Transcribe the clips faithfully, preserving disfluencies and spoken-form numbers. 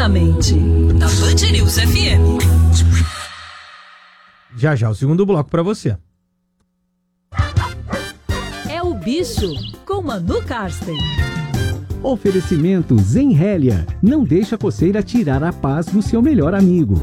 Sanamente, da Band News F M. Já já o segundo bloco pra você. É o Bicho, com Manu Karsten. Oferecimento Zenrélia. Não deixa a coceira tirar a paz do seu melhor amigo.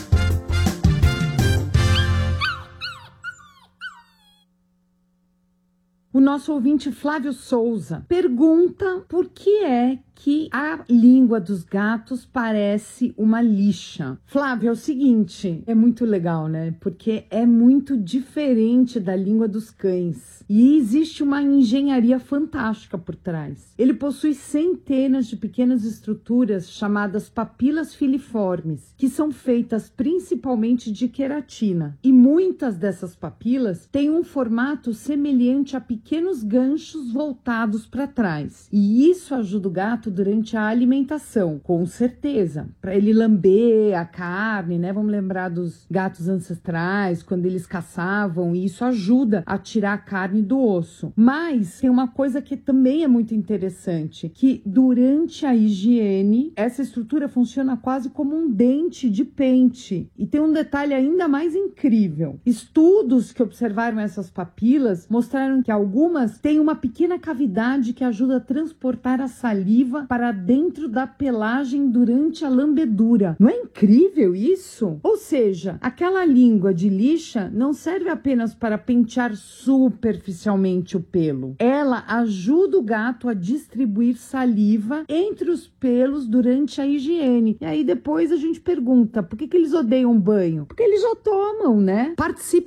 O nosso ouvinte Flávio Souza pergunta por que é que a língua dos gatos parece uma lixa. Flávio, é o seguinte, é muito legal, né? Porque é muito diferente da língua dos cães. E existe uma engenharia fantástica por trás. Ele possui centenas de pequenas estruturas chamadas papilas filiformes, que são feitas principalmente de queratina. E muitas dessas papilas têm um formato semelhante a pequenos ganchos voltados para trás. E isso ajuda o gato durante a alimentação, com certeza, para ele lamber a carne, né? Vamos lembrar dos gatos ancestrais, quando eles caçavam, e isso ajuda a tirar a carne do osso. Mas tem uma coisa que também é muito interessante, que durante a higiene, essa estrutura funciona quase como um dente de pente. E tem um detalhe ainda mais incrível. Estudos que observaram essas papilas mostraram que algumas têm uma pequena cavidade que ajuda a transportar a saliva para dentro da pelagem durante a lambedura. Não é incrível isso? Ou seja, aquela língua de lixa não serve apenas para pentear superficialmente o pelo. Ela ajuda o gato a distribuir saliva entre os pelos durante a higiene. E aí depois a gente pergunta, por que que eles odeiam banho? Porque eles já tomam, né? Participe